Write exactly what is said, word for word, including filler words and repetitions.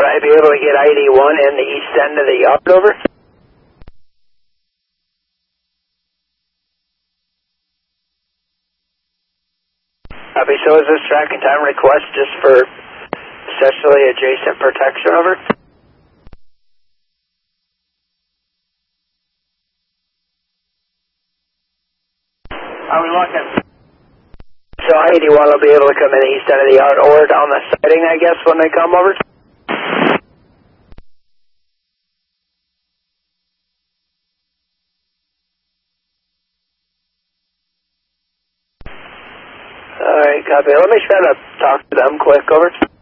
would I be able to get I eighty-one in the east end of the yard, over? Copy, so is this tracking time request just for essentially adjacent protection, over? Are we looking? So I eighty-one will be able to come in the east end of the yard or down the siding, I guess, when they come over? Alright, copy. Let me try to talk to them quick, over.